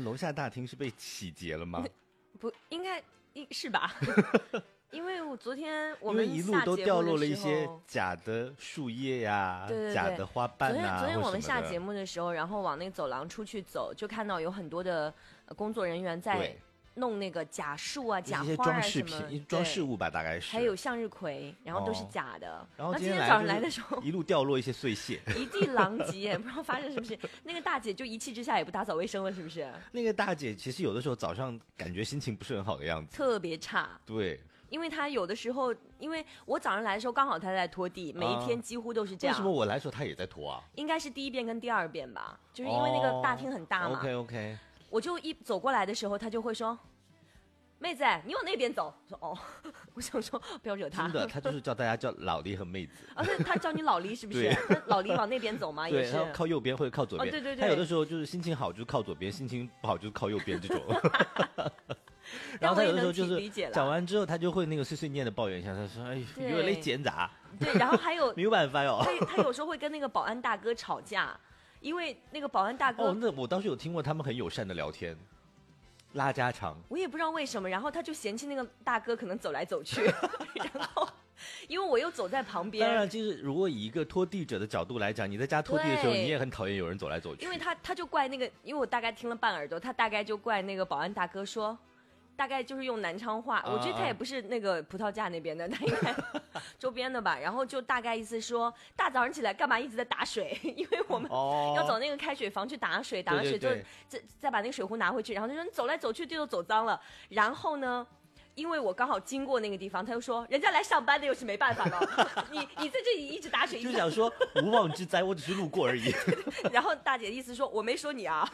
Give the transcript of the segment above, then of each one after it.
楼下大厅是被洗劫了吗？ 不应该是吧？因为我昨天我因为一们下路都掉落了一节目的时候些假的树叶呀、 对对对假的花瓣啊。 昨天我们下节目目的时候，然后往那个走廊出去走，就看到有很多的工作人员在弄那个假树啊、假花啊装饰什么品、装饰物吧，大概是。 还有向日葵，然后都是假的。 然后今天早上来的时候， 一路掉落一些碎屑， 一地狼藉，不知道发生什么事。那个大姐就一气之下也不打扫卫生了，是不是？ 那个大姐其实有的时候早上感觉心情不是很好的样子， 特别差。 对。 因为他有的时候，因为我早上来的时候刚好他在拖地，每一天几乎都是这样。 为什么我来的时候他也在拖啊？ 应该是第一遍跟第二遍吧，就是因为那个大厅很大嘛。 OK。 我就一走过来的时候，他就会说：“妹子，你往那边走。”我说：“哦。”我想说不要惹他。 真的，他就是叫大家叫老黎和妹子。 而且他叫你老黎是不是？那老黎往那边走嘛，也是。 对，靠右边或者靠左边。 对。 他有的时候就是心情好就是靠左边，心情不好就是靠右边这种。然后他有的时候就是讲完之后，他就会那个碎碎念的抱怨一下，他说：“哎，有点捡杂。” 对，然后还有没有办法哟。 他有时候会跟那个保安大哥吵架，因为那个保安大哥那我当时有听过他们很友善的聊天，拉家常。 我也不知道为什么，然后他就嫌弃那个大哥可能走来走去，然后因为我又走在旁边。 当然，就是如果以一个拖地者的角度来讲，你在家拖地的时候，你也很讨厌有人走来走去。 因为他就怪那个，因为我大概听了半耳朵，他大概就怪那个保安大哥说。大概就是用南昌话，我觉得他也不是那个葡萄架那边的，他应该周边的吧。然后就大概意思说，大早上起来干嘛一直在打水？因为我们要走那个开水房去打水，打完水之后再把那个水壶拿回去。然后就说你走来走去，地都走脏了。然后呢，因为我刚好经过那个地方，他就说人家来上班的又是没办法了，你在这里一直打水， 就想说无妄之灾，我只是路过而已。 然后大姐的意思说我没说你啊。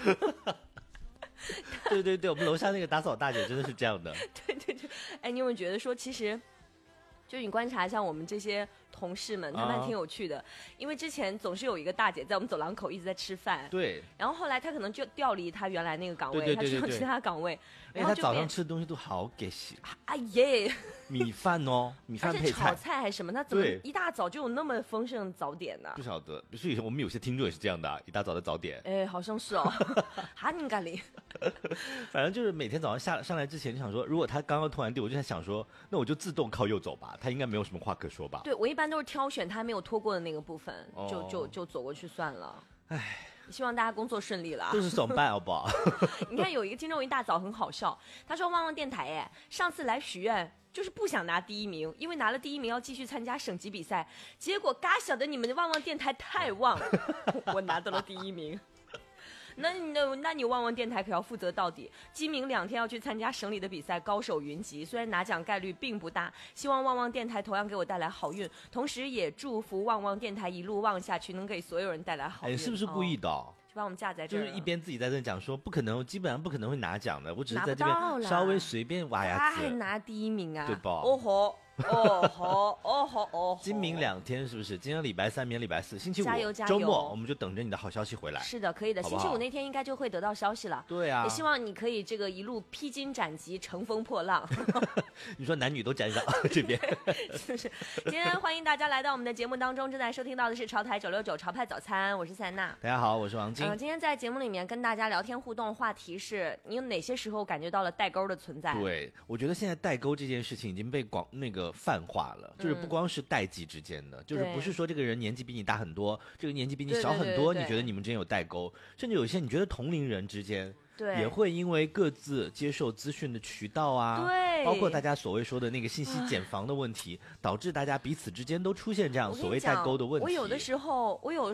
对，我们楼下那个打扫大姐真的是这样的。 对，哎，你有没有觉得说，其实就你观察一下我们这些同事们，他们还挺有趣的。因为之前总是有一个大姐在我们走廊口一直在吃饭， 对。 然后后来她可能就调离她原来那个岗位，她去了其他岗位。然后她早上吃的东西都好给洗。 哎耶！ 米饭哦，米饭配菜， 炒菜还是什么？她怎么一大早就有那么丰盛的早点呢？ 不晓得，所以我们有些听众也是这样的，一大早的早点。 哎，好像是哦。哈尼咖喱。 反正就是每天早上上来之前就想说，如果他刚刚拖完地，我就在想说，那我就自动靠右走吧，他应该没有什么话可说吧。 对，我一般都是挑选他没有拖过的那个部分，就走过去算了。 唉， 希望大家工作顺利了。 就是爽办好不好？ 你看有一个听众一大早很好笑，他说旺旺电台哎，上次来许愿就是不想拿第一名，因为拿了第一名要继续参加省级比赛，结果嘎晓得你们的旺旺电台太旺，我拿到了第一名。那你旺旺电台可要负责到底，今明2天要去参加省里的比赛，高手云集，虽然拿奖概率并不大，希望旺旺电台同样给我带来好运，同时也祝福旺旺电台一路旺下去，能给所有人带来好运。 哎，是不是故意的？ 就把我们架在这儿， 就是一边自己在这讲说不可能，基本上不可能会拿奖的，我只是在这边稍微随便挖牙子。 他还拿第一名啊， 对吧？ 哦吼。 今明2天是不是？今天礼拜3，明天礼拜4，星期 5 周末，我们就等着你的好消息回来。 是的，可以的，星期5那天应该就会得到消息了。 对啊， 也希望你可以这个一路披荆斩棘，乘风破浪。 你说男女都沾上这边， 是不是？今天欢迎大家来到我们的节目当中，正在收听到的是潮台969潮派早餐，我是塞娜。 大家好，我是王晶。 今天在节目里面跟大家聊天互动，话题是你有哪些时候感觉到了代沟的存在？ 对，我觉得现在代沟这件事情已经被泛化了，就是不光是代际之间的，就是不是说这个人年纪比你大很多，这个年纪比你小很多，你觉得你们之间有代沟，甚至有些你觉得同龄人之间也会因为各自接受资讯的渠道啊， 对， 包括大家所谓说的那个信息茧房的问题，导致大家彼此之间都出现这样所谓代沟的问题。 我有的时候